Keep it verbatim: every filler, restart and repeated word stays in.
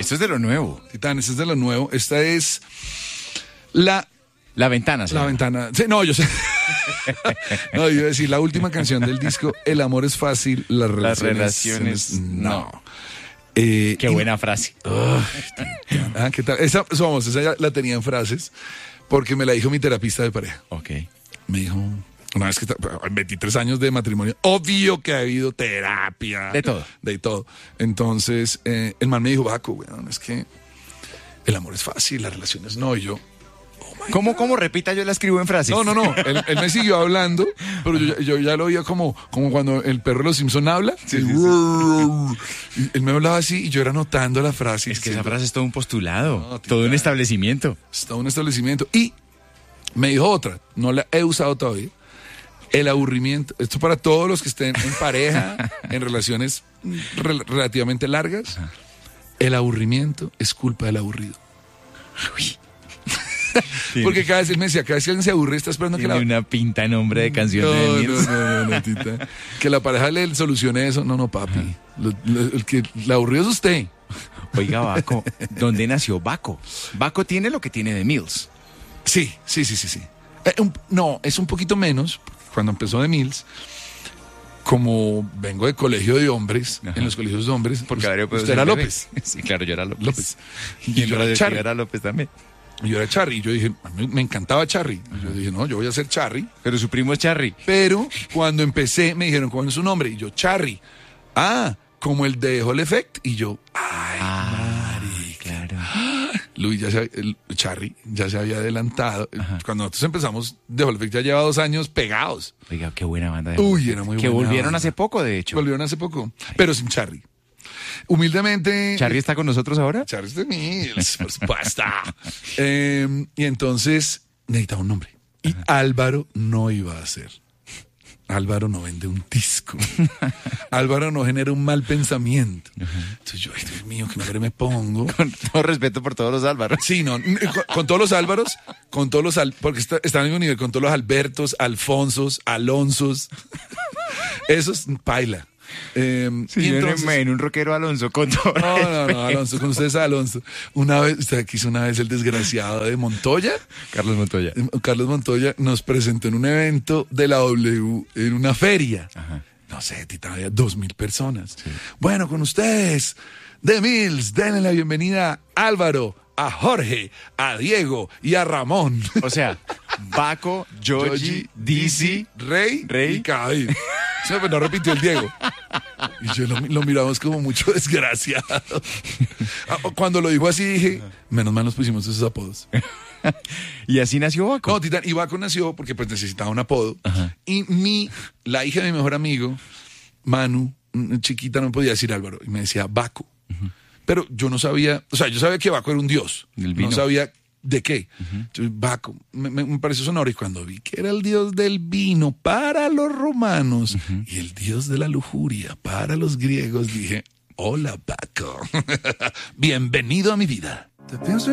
Esto es de lo nuevo. Titán, esta es de lo nuevo. Esta es la... La ventana, La señor. ventana. Sí, no, yo sé. No, yo iba a decir, la última canción del disco, El amor es fácil, las relaciones, Las relaciones, no. Eh, Qué y- buena frase. Ah, ¿qué tal? Esa, vamos, esa ya la tenía en frases porque me la dijo mi terapista de pareja. Ok. Me dijo, una vez que ta- veintitrés años de matrimonio, obvio que ha habido terapia. De todo. De todo. Entonces, eh, el man me dijo, Baco, weón, es que el amor es fácil, las relaciones no. Y yo, ¿Cómo, cómo? Repita, yo la escribo en frases. no, no, no. Él, él me siguió hablando, pero yo, yo ya lo oía como, como cuando el perro de los Simpson habla. Sí, sí, Y él me hablaba así y yo era anotando la frase. Es que esa diciendo, frase es todo un postulado, No, todo un titán. establecimiento. está un establecimiento. Y me dijo otra, no la he usado todavía. El aburrimiento, esto para todos los que estén en pareja, en relaciones rel- relativamente largas. El aburrimiento es culpa del aburrido. Porque cada vez él me decía, cada vez que alguien se aburre, está esperando que Tiene la... una pinta nombre de canción No, de no, Mills. no, no, no, tita. Que la pareja le solucione eso. No, no, papi. Lo- lo- el que la aburrido es usted. Oiga, Baco, ¿dónde nació Baco? Baco tiene lo que tiene de Mills. Sí, sí, sí, sí, sí. Eh, un- no, es un poquito menos. Cuando empezó de Mills, como vengo de colegio de hombres, Ajá. en los colegios de hombres, Porque us- Darío puede usted ser era bebé. López. Sí, claro, yo era López. López. Y Y yo era Charry. era López también. Y yo era Charry. Y yo dije, a mí me encantaba Charry. Y yo dije, no, yo voy a ser Charry. Pero su primo es Charry. Pero cuando empecé, me dijeron, ¿cuál es su nombre? Y yo, Charry. Ah, como el de Hall Effect. Y yo, ay, Ah, claro. Luis ya se, el Charry ya se había adelantado. Cuando nosotros empezamos, The Hall Effect ya lleva dos años pegados. Oiga, qué buena banda. De Uy, era muy Que buena volvieron banda. hace poco, de hecho. Volvieron hace poco, pero sin Charry. Humildemente. ¿Charry está con nosotros ahora? Charry es de Mills, por supuesto. Eh, y entonces necesitaba un nombre. Y Álvaro no iba a ser. Álvaro no vende un disco. Álvaro no genera un mal pensamiento. Entonces yo, ay, Dios mío, qué nombre me pongo. Con todo respeto por todos los Álvaros. Sí, no, n- con, con todos los Álvaros, con todos los, Al- porque está, están al mismo nivel, con todos los Albertos, Alfonsos, Alonsos. Esos, paila. Eh, Sí, y yo entonces- en, en un rockero Alonso con todo No, no, respeto. no, Alonso, con ustedes Alonso. Una vez, usted quiso una vez el desgraciado de Montoya. Carlos Montoya. Carlos Montoya nos presentó en un evento de la W en una feria. Ajá. No sé, Tita, había dos mil personas. Bueno, con ustedes, The Mills, denle la bienvenida a Álvaro, a Jorge, a Diego y a Ramón. O sea, Baco, Yogi, Dizzy. Rey, Rey. y Cabil. Sí, pero no repitió el Diego. Y yo lo, lo miramos como mucho desgraciado. Ah, Cuando lo dijo así dije, menos mal nos pusimos esos apodos. Y así nació Baco. No, Titán, y Baco nació porque pues necesitaba un apodo. Y mi, la hija de mi mejor amigo, Manu, una chiquita, no podía decir Álvaro. Y me decía Baco. Pero yo no sabía, o sea, yo sabía que Baco era un dios. Del vino. No sabía de qué. Entonces, Baco, me, me- me pareció sonoro. Y cuando vi que era el dios del vino para los romanos y el dios de la lujuria para los griegos, dije, hola Baco. Bienvenido a mi vida. Te pienso